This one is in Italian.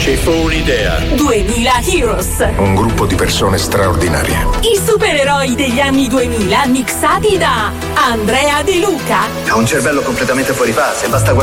Ci fu un'idea. 2000 Heroes. Un gruppo di persone straordinarie. I supereroi degli anni 2000 mixati da Andrea De Luca. Ha un cervello completamente fuori fase, basta